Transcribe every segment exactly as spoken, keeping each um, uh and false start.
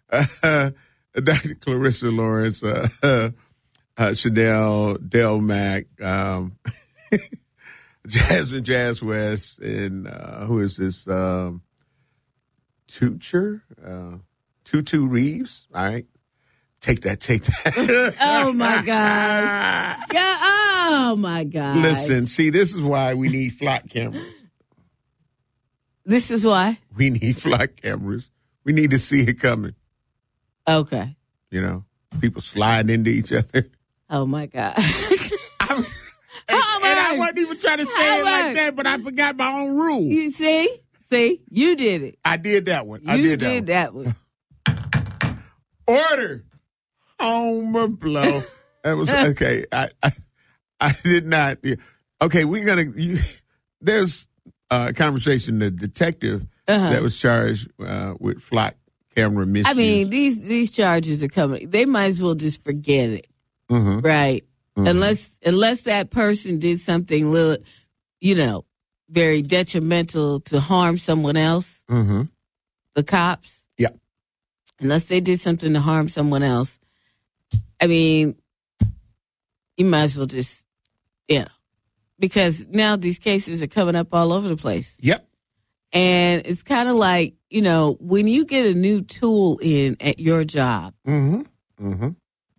uh, Doctor Clarissa Lawrence, uh, uh, Chanel, Del Mac, um, Jasmine Jazz West, and uh, who is this? Um, Tucher, uh, Tutu Reeves. All right. Take that, take that. Oh, my God. Yeah, oh, my God. Listen, see, this is why we need flock cameras. This is why? We need flock cameras. We need to see it coming. Okay. You know, people sliding into each other. Oh, my God. I was, and, and I wasn't even trying to say Howard. it like that, but I forgot my own rule. You see? See? You did it. I did that one. You I did, did that one. that one. Order. Homer blow. That was okay. I, I I did not. Okay, we're gonna. You, there's a conversation. The detective uh-huh. that was charged uh, with flock camera misuse. I mean, these these charges are coming. They might as well just forget it, mm-hmm. right? Mm-hmm. Unless unless that person did something little, you know, very detrimental to harm someone else. Mm-hmm. The cops. Yeah. Unless they did something to harm someone else. I mean, you might as well just, you know, because now these cases are coming up all over the place. Yep. And it's kind of like, you know, when you get a new tool in at your job, mm-hmm. Mm-hmm.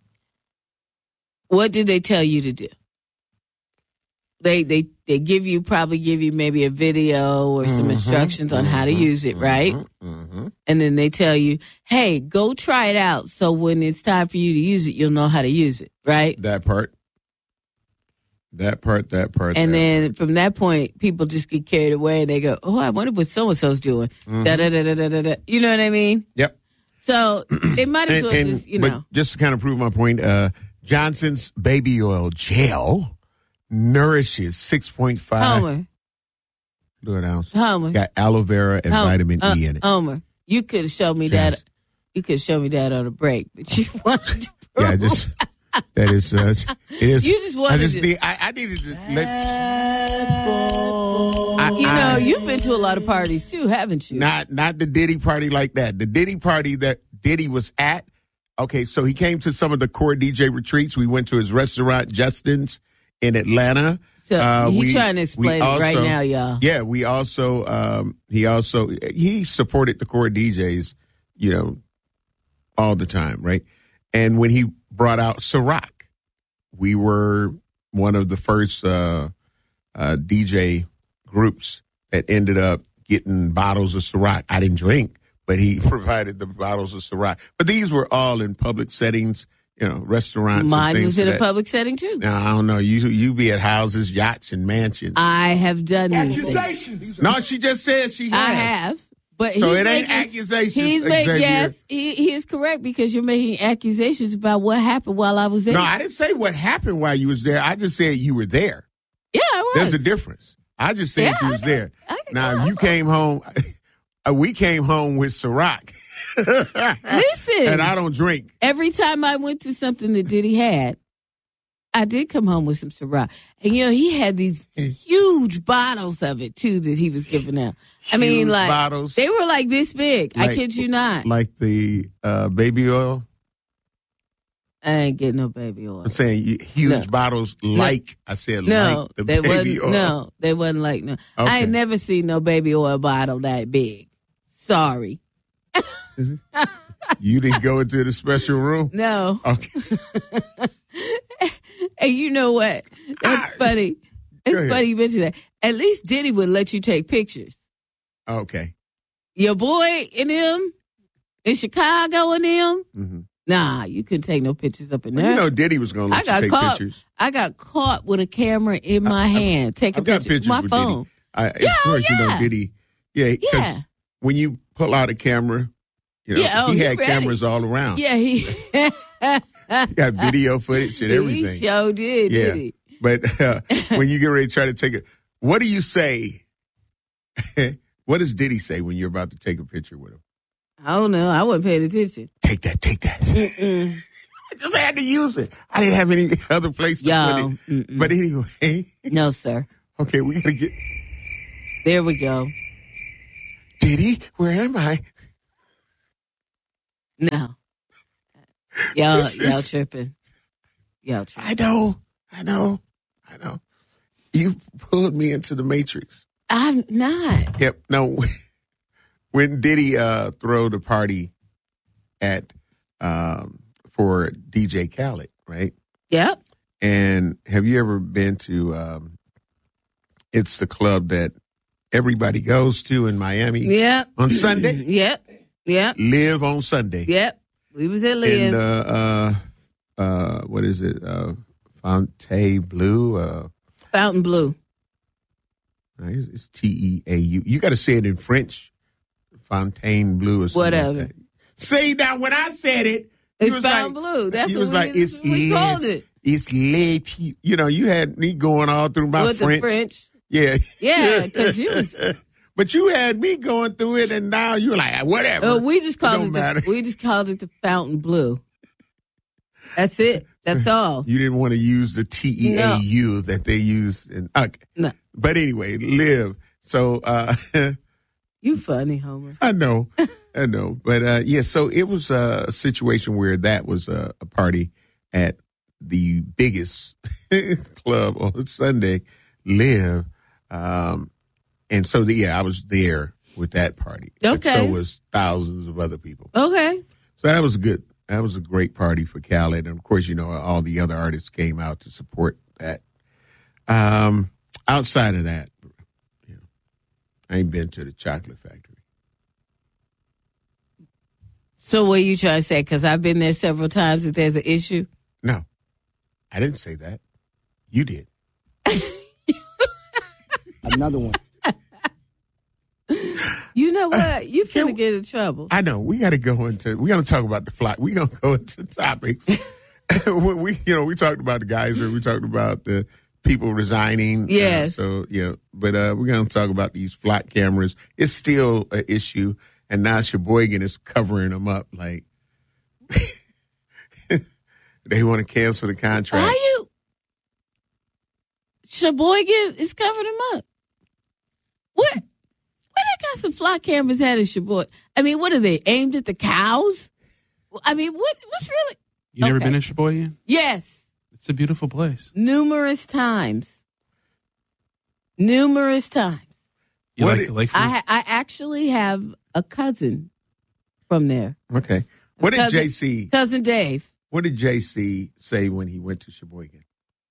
what did they tell you to do? They they they give you, probably give you maybe a video or some mm-hmm. instructions on mm-hmm. how to use it, right? Mm-hmm. And then they tell you, hey, go try it out. So when it's time for you to use it, you'll know how to use it, right? That part. That part, that part. And that then part. from that point, people just get carried away and they go, oh, I wonder what so-and-so's doing. Mm-hmm. Da, da, da, da, da, da. You know what I mean? Yep. So they might as well and, and, just, you but know. Just to kind of prove my point, uh, Johnson's baby oil gel nourishes six point five. Homer. Fluid ounce. Homer. Got aloe vera and Homer. vitamin uh, E in it. Homer, you could have shown me Just, that. You could show me that on a break, but you wanted to prove. Yeah, just that is. Uh, it is. You just wanted I just to. need, I, I needed to let. I, you know, I, you've been to a lot of parties too, haven't you? Not, not the Diddy party like that. The Diddy party that Diddy was at. Okay, so he came to some of the core D J retreats. We went to his restaurant, Justin's, in Atlanta. So uh, he's we, trying to explain also, it right now, y'all. Yeah, we also, um, he also, he supported the core D Js, you know, all the time, right? And when he brought out Ciroc, we were one of the first uh, uh, D J groups that ended up getting bottles of Ciroc. I didn't drink, but he provided the bottles of Ciroc. But these were all in public settings. You know, restaurants. Mine and was in a public setting too. Now I don't know. You you be at houses, yachts, and mansions. I have done these accusations. No, she just said she has. I have, but so he's it ain't making, accusations. He's making yes, he, he is correct because you're making accusations about what happened while I was there. No, I didn't say what happened while you was there. I just said you were there. Yeah, I was. There's a difference. I just said yeah, you was I, there. I, I, now you came home. We came home with Ciroc. Listen, and I don't drink. Every time I went to something that Diddy had, I did come home with some Ciroc. And, you know, he had these huge bottles of it, too, that he was giving out. I huge mean, like, bottles. They were like this big. Like, I kid you not. Like the uh, baby oil? I ain't getting no baby oil. I'm saying huge no. bottles like, no. I said no, like the they baby wasn't, oil. No, they wasn't like, no. Okay. I ain't never seen no baby oil bottle that big. Sorry. You didn't go into the special room? No. Okay. And you know what? That's funny. It's funny you mentioned that. At least Diddy would let you take pictures. Okay. Your boy and them in Chicago and them, mm-hmm. nah, you couldn't take no pictures up in there. Well, you know Diddy was going to let I you take caught, pictures. I got caught with a camera in my I, hand, taking pictures with my with phone. I, yeah, of course, yeah. you know Diddy. Yeah, yeah. When you pull out a camera, you know, yeah, oh, he had ready. cameras all around. Yeah, he, he got video footage and everything. He sure did, yeah. did he? But uh, when you get ready to try to take it, what do you say? What does Diddy say when you're about to take a picture with him? I don't know. I wasn't paying attention. Take that, take that. Mm-mm. I just had to use it. I didn't have any other place to Yo, put it. mm-mm. But anyway. No, sir. Okay, we got to get. There we go. Diddy, where am I? No. Y'all, This is- y'all tripping. Y'all tripping. I know, I know, I know. You pulled me into the Matrix. I'm not. Yep. No, when did he uh, throw the party at um, for D J Khaled, right? Yep. And have you ever been to? Um, it's the club that everybody goes to in Miami. Yep. On Sunday. Yep. Yep. Live on Sunday. Yep. We was at Live. And uh, uh, uh, what is it? Uh, Fontainebleau. Uh, Fountain Blue. It's T E A U. You got to say it in French. Fontainebleau or something. Whatever. Like that. See, now when I said it, It's was Fountain like, Blue. That's he what was we, like, it's we les, called it. It's les, pe- you know, you had me going all through my With French. the French. Yeah. Yeah, because you was. But you had me going through it, and now you're like, whatever. Oh, we just called it. it. Don't The, we just called it the Fountain Blue. That's it. That's all. You didn't want to use the T E A U no. that they use. In, okay. No. But anyway, Live. So. uh You funny, Homer. I know. I know. But uh yeah, so it was a situation where that was a, a party at the biggest club on Sunday, Live. Um, and so, the, yeah, I was there with that party. Okay. But so was thousands of other people. Okay. So that was good. That was a great party for Khaled. And, of course, you know, all the other artists came out to support that. Um, outside of that, you know, I ain't been to the Chocolate Factory. So what are you trying to say? Because I've been there several times if there's an issue? No, I didn't say that. You did. Another one. You know what? You finna get in trouble. I know. We got to go into. We're gonna talk about the flight. We're gonna go into topics. when we, you know, we talked about the geyser. We talked about the people resigning. Yes. Uh, so yeah, but uh, we're gonna talk about these flight cameras. It's still an issue, and now Sheboygan is covering them up. Like they want to cancel the contract. How you? Sheboygan is covering them up. What? Where they got some fly cameras at in Sheboygan? I mean, what are they aimed at the cows? I mean, what? What's really? You never Okay. been to Sheboygan? Yes, It's a beautiful place. numerous times. Numerous times. You What like it- the lake? I ha- I actually have a cousin from there. Okay. What did Cousin- J C? Cousin Dave. What did J C say when he went to Sheboygan?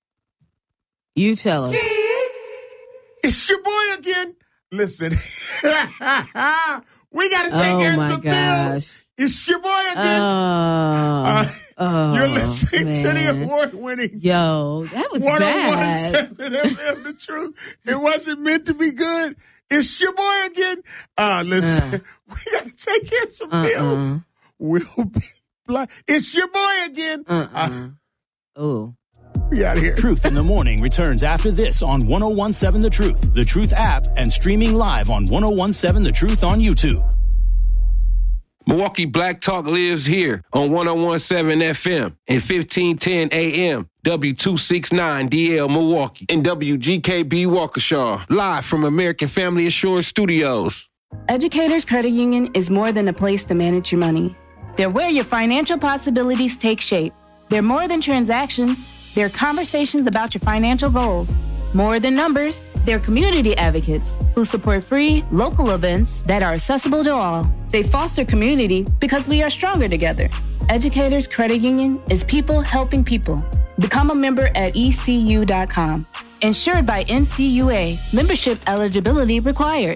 You tell us. It's your boy again. Listen, we got to take Oh, care of my some gosh. bills. It's your boy again. Oh, Uh, oh, You're listening to the man. award-winning Yo, that was bad. one oh one seven F M, The Truth. It wasn't meant to be good. It's your boy again. Uh, listen, Uh. we got to take care of some Uh-uh. bills. We'll be blind. It's your boy again. Uh-uh. Uh, Oh. we out of here. Truth in the Morning returns after this on ten seventeen The Truth, The Truth app, and streaming live on ten seventeen The Truth on YouTube. Milwaukee Black Talk lives here on ten seventeen F M and fifteen ten A M, W two sixty-nine D L Milwaukee, and W G K B Waukesha, live from American Family Assurance Studios. Educators Credit Union is more than a place to manage your money. They're where your financial possibilities take shape. They're more than transactions. They're conversations about your financial goals. More than numbers, they're community advocates who support free, local events that are accessible to all. They foster community because we are stronger together. Educators Credit Union is people helping people. Become a member at E C U dot com. Insured by N C U A. Membership eligibility required.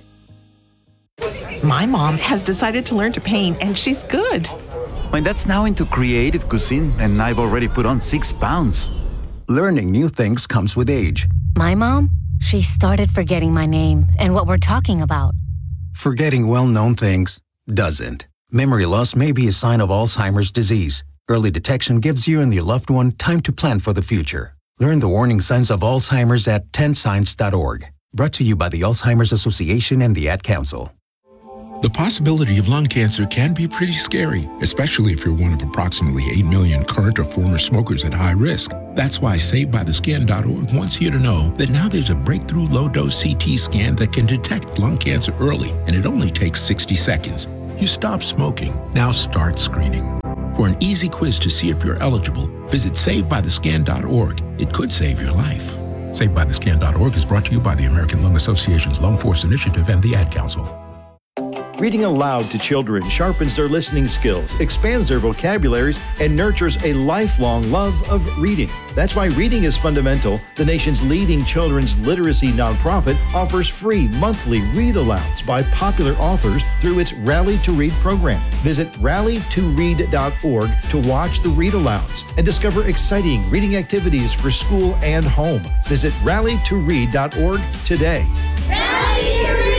My mom has decided to learn to paint, and she's good. My dad's now into creative cuisine, and I've already put on six pounds. Learning new things comes with age. My mom, she started forgetting my name and what we're talking about. Forgetting well-known things doesn't. Memory loss may be a sign of Alzheimer's disease. Early detection gives you and your loved one time to plan for the future. Learn the warning signs of Alzheimer's at ten signs dot org. Brought to you by the Alzheimer's Association and the Ad Council. The possibility of lung cancer can be pretty scary, especially if you're one of approximately eight million current or former smokers at high risk. That's why Saved By The Scan dot org wants you to know that now there's a breakthrough low-dose C T scan that can detect lung cancer early, and it only takes sixty seconds. You stop smoking. Now start screening. For an easy quiz to see if you're eligible, visit save by the scan dot org. It could save your life. save by the scan dot org is brought to you by the American Lung Association's Lung Force Initiative and the Ad Council. Reading aloud to children sharpens their listening skills, expands their vocabularies, and nurtures a lifelong love of reading. That's why Reading is Fundamental, the nation's leading children's literacy nonprofit, offers free monthly read-alouds by popular authors through its Rally to Read program. Visit rally to read dot org to watch the read-alouds and discover exciting reading activities for school and home. Visit rally to read dot org today. Rally to Read!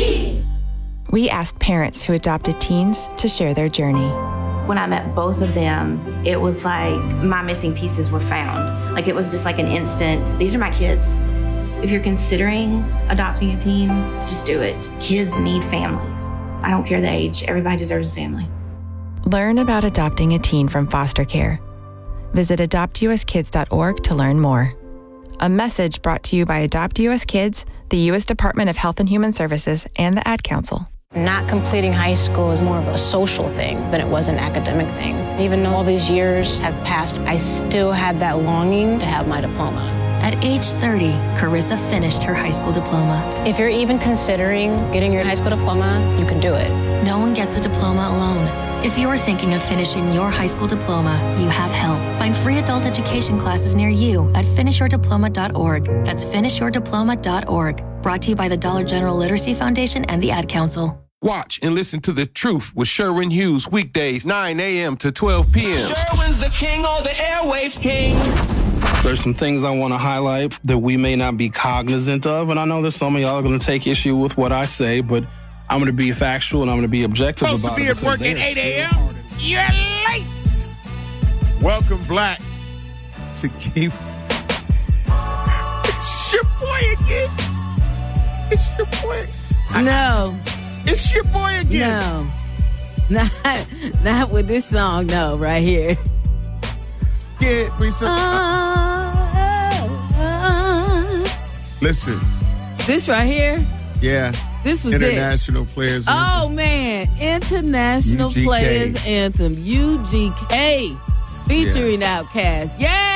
We asked parents who adopted teens to share their journey. When I met both of them, it was like my missing pieces were found. Like it was just like an instant, these are my kids. If you're considering adopting a teen, just do it. Kids need families. I don't care the age, everybody deserves a family. Learn about adopting a teen from foster care. Visit adopt u s kids dot org to learn more. A message brought to you by Adopt U S Kids, the U S Department of Health and Human Services, and the Ad Council. Not completing high school is more of a social thing than it was an academic thing. Even though all these years have passed, I still had that longing to have my diploma. At age thirty, Carissa finished her high school diploma. If you're even considering getting your high school diploma, you can do it. No one gets a diploma alone. If you're thinking of finishing your high school diploma, you have help. Find free adult education classes near you at finish your diploma dot org. That's finish your diploma dot org. Brought to you by the Dollar General Literacy Foundation and the Ad Council. Watch and listen to The Truth with Sherwin Hughes weekdays nine a.m. to twelve p.m. Sherwin's the king, or the airwaves king. There's some things I want to highlight that we may not be cognizant of, and I know that some of y'all are going to take issue with what I say, but I'm going to be factual and I'm going to be objective Supposed about to be it. at work at eight a.m. You're late. Welcome, Black, to keep. It's your boy again. It's your boy. No. It's your boy again. No. Not, not with this song, no, right here. Get me some. Uh, uh, Listen. This right here? Yeah. This was International it. Players Oh, Anthem. man. International U G K. Players Anthem. U G K. Featuring yeah. Outkast.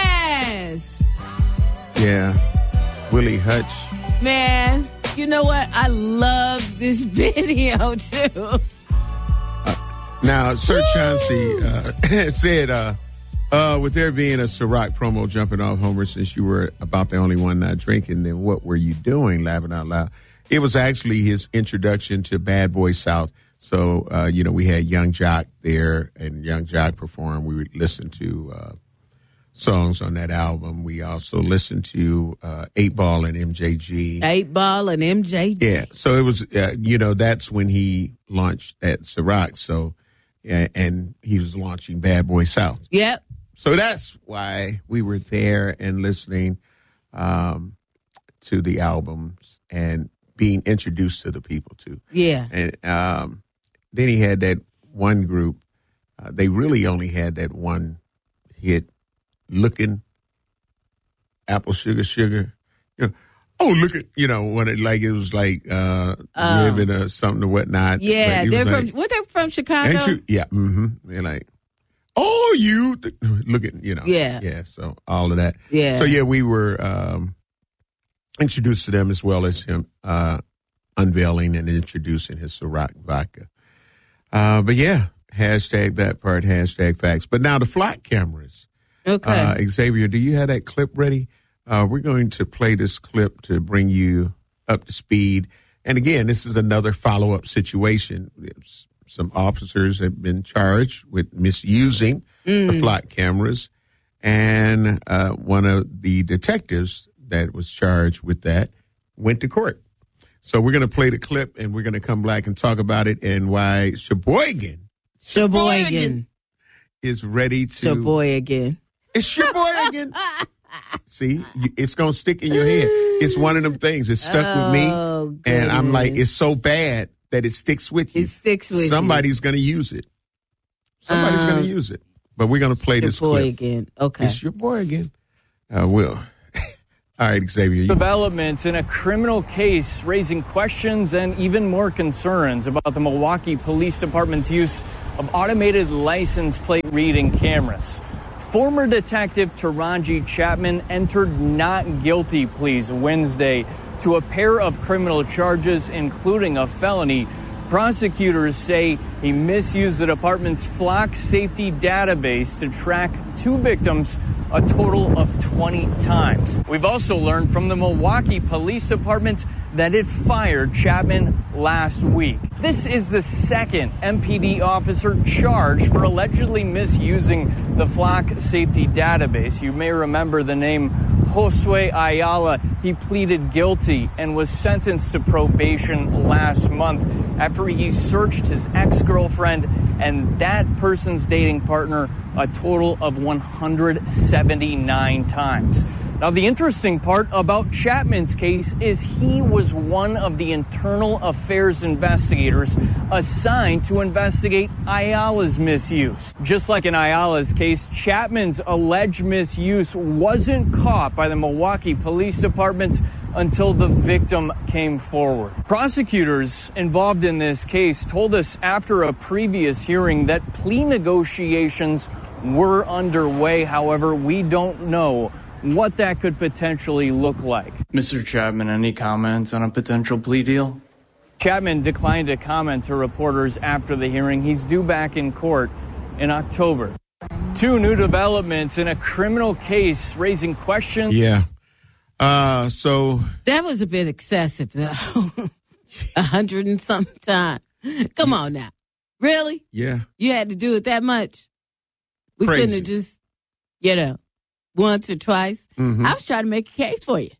Yes. Yeah. Willie Hutch. Man, you know what? I loved this video, too. Uh, now, Sir Woo! Chauncey uh, said, uh, uh, with there being a Ciroc promo jumping off, Homer, since you were about the only one not drinking, then what were you doing, laughing out loud? It was actually his introduction to Bad Boy South. So, uh, you know, we had Young Jock there, and Young Jock performed. We would listen to uh, songs on that album. We also listened to uh, eight ball and M J G. eight ball and M J G. Yeah. So it was, uh, you know, that's when he launched at Ciroc. So, uh, and he was launching Bad Boy South. Yep. So that's why we were there and listening um, to the albums and being introduced to the people too. Yeah. And um, then he had that one group. Uh, they really only had that one hit, Looking, Apple Sugar Sugar. You know, oh, look at, you know, when it like, it was like uh, um, ribbon or something or whatnot. Yeah. They're from, like, what, they're from Chicago? Ain't you? Yeah. Mm-hmm. They're like, oh, you, th- look at, you know. Yeah. Yeah. So all of that. Yeah. So yeah, we were um, introduced to them as well as him uh, unveiling and introducing his Ciroc vodka. Uh, but yeah, hashtag that part, hashtag facts. But now the flock cameras. Okay. Uh, Xavier, do you have that clip ready? Uh, we're going to play this clip to bring you up to speed. And again, this is another follow-up situation. Some officers have been charged with misusing mm. the flock cameras. And uh, one of the detectives that was charged with that went to court. So we're going to play the clip, and we're going to come back and talk about it and why Sheboygan, Sheboygan, Sheboygan is ready to. Sheboygan. It's Sheboygan. See, it's going to stick in your head. It's one of them things. It's stuck oh, with me. Goodness. And I'm like, it's so bad that it sticks with you. It sticks with Somebody's you. going to use it. Somebody's um, going to use it. But we're going to play this clip. Again. Okay. It's your boy again. Uh, Will. All right, Xavier. Developments in a criminal case raising questions and even more concerns about the Milwaukee Police Department's use of automated license plate reading cameras. Former Detective Taraji Chapman entered not guilty pleas Wednesday to a pair of criminal charges, including a felony. Prosecutors say he misused the department's flock safety database to track two victims a total of twenty times. We've also learned from the Milwaukee Police Department that it fired Chapman last week. This is the second M P D officer charged for allegedly misusing the flock safety database. You may remember the name Josue Ayala. He pleaded guilty and was sentenced to probation last month after he searched his ex-girlfriend and that person's dating partner a total of one hundred seventy-nine times. Now, the interesting part about Chapman's case is he was one of the internal affairs investigators assigned to investigate Ayala's misuse. Just like in Ayala's case, Chapman's alleged misuse wasn't caught by the Milwaukee Police Department until the victim came forward. Prosecutors involved in this case told us after a previous hearing that plea negotiations were underway. However, we don't know what that could potentially look like. Mister Chapman, any comments on a potential plea deal? Chapman declined to comment to reporters after the hearing. He's due back in court in October. Two new developments in a criminal case raising questions. Yeah. Uh, so that was a bit excessive, though. A hundred and something times. Come on now. Really? Yeah. You had to do it that much? We Crazy. couldn't have just, you know, once or twice. Mm-hmm. I was trying to make a case for you.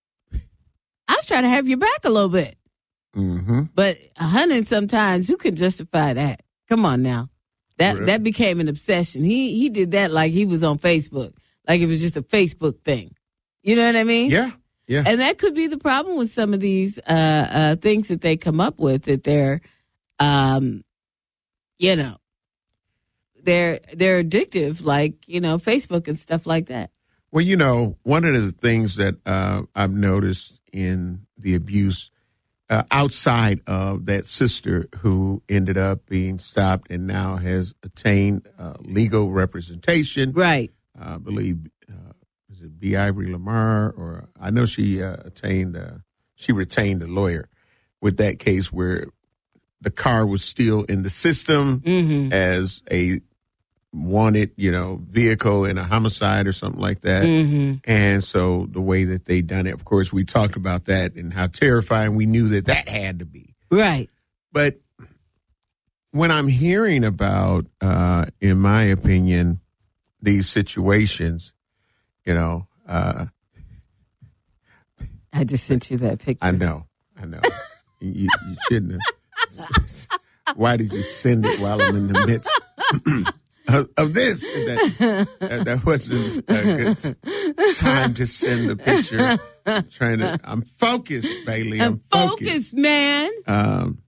I was trying to have your back a little bit. Mm-hmm. But a hundred sometimes, who could justify that? Come on now. That Really? that became an obsession. He he did that like he was on Facebook. Like it was just a Facebook thing. You know what I mean? Yeah. Yeah. And that could be the problem with some of these uh, uh, things that they come up with, that they're, um, you know, they're they're addictive, like, you know, Facebook and stuff like that. Well, you know, one of the things that uh, I've noticed in the abuse uh, outside of that sister who ended up being stopped and now has attained uh, legal representation. Right. Uh, I believe, uh, is it B. Ivory Lamar? Or I know she uh, attained, uh, she retained a lawyer with that case where the car was still in the system Mm-hmm. as a wanted, you know, vehicle in a homicide or something like that. Mm-hmm. And so the way that they done it, of course, we talked about that and how terrifying we knew that that had to be. Right. But when I'm hearing about, uh, in my opinion, these situations, you know, uh, I just sent you that picture. I know, I know. you, you shouldn't have. Why did you send it while I'm in the midst of, of this? That, that, that wasn't a good time to send the picture. I'm trying to. I'm focused, Bailey. I'm, I'm focused, focused, man. Um,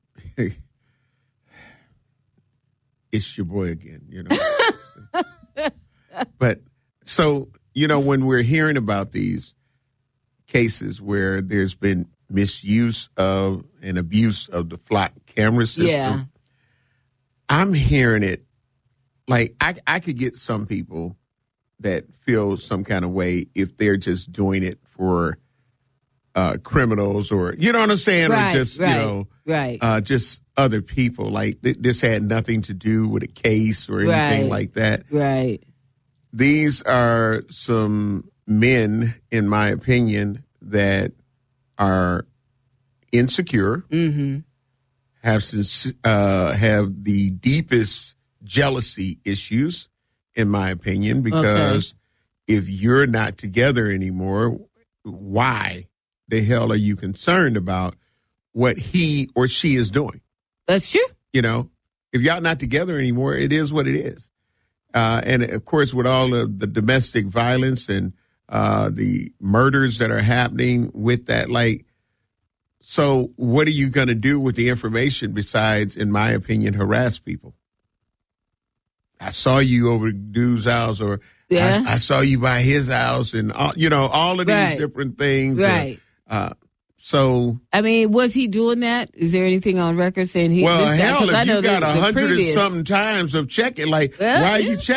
it's your boy again, you know. But so, you know, when we're hearing about these cases where there's been misuse of and abuse of the flock camera system, Yeah. I'm hearing it like I, I could get some people that feel some kind of way if they're just doing it for uh, criminals or, you know what I'm saying? Right, or just, right, you know, right. uh, just other people. Like th- this had nothing to do with a case or anything Right. like that. Right. These are some men, in my opinion, that are insecure, Mm-hmm. have since, uh, have the deepest jealousy issues, in my opinion, because if you're not together anymore, why the hell are you concerned about what he or she is doing? That's true. You know, if y'all not together anymore, it is what it is. Uh, and of course, with all of the domestic violence and uh, the murders that are happening with that, like, so what are you going to do with the information besides, in my opinion, harass people? I saw you over dude's house, or Yeah. I, I saw you by his house, and all, you know, all of these Right. different things. Right. Uh, So, I mean, was he doing that? Is there anything on record saying he? well, this guy, hell, 'cause I if know you got the- a the hundred and previous- something times of checking, like, Well, why are yeah. you checking?